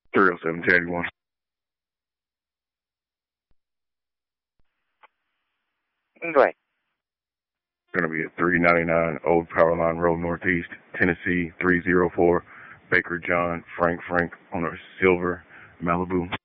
307 Teddy 1. Go ahead. Going to be at 399 Old Power Line Road Northeast, Tennessee 304. Baker John Frank on a silver Malibu.